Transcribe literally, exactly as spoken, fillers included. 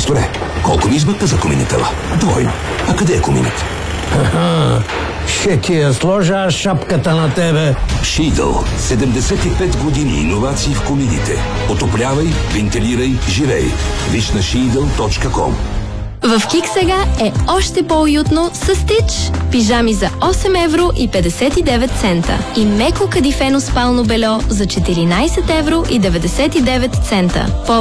Майсторе, колко ми измъкна за коминитела? Двойно. А къде е коминът? Ха-ха. Ще ти я сложа шапката на тебе. Шидъл. седемдесет и пет години иновации в комините. Отоплявай, вентилирай, живей. Виж на шидъл точка ком. В Кик сега е още по-уютно с Стич. Пижами за осем евро и петдесет и девет цента. И меко кадифено спално бельо за четиринайсет евро и деветдесет и девет цента.